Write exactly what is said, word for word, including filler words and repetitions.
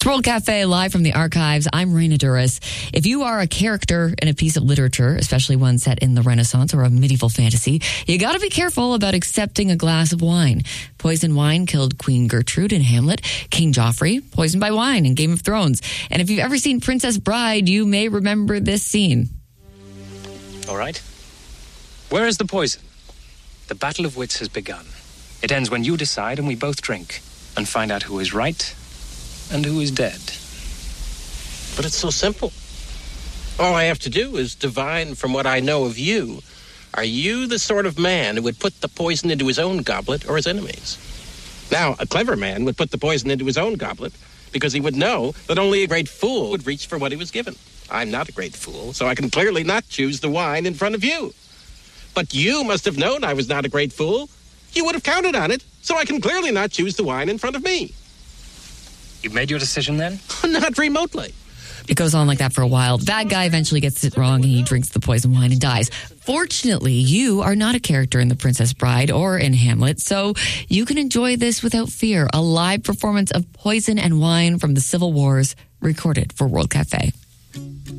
World Cafe, live from the archives. I'm Raina Duras. If you are a character in a piece of literature, especially one set in the Renaissance or a medieval fantasy, you got to be careful about accepting a glass of wine. Poison wine killed Queen Gertrude in Hamlet. King Joffrey, poisoned by wine in Game of Thrones. And if you've ever seen Princess Bride, you may remember this scene. All right. Where is the poison? The battle of wits has begun. It ends when you decide and we both drink and find out who is right and who is dead. But it's so simple. All I have to do is divine from what I know of you. Are you the sort of man who would put the poison into his own goblet or his enemy's? Now, a clever man would put the poison into his own goblet because he would know that only a great fool would reach for what he was given. I'm not a great fool, so I can clearly not choose the wine in front of you. But you must have known I was not a great fool. You would have counted on it, so I can clearly not choose the wine in front of me. You've made your decision then? Not remotely. It goes on like that for a while. The bad guy eventually gets it wrong and he drinks the poison wine and dies. Fortunately, you are not a character in The Princess Bride or in Hamlet, so you can enjoy this without fear. A live performance of Poison and Wine from the Civil Wars recorded for World Cafe.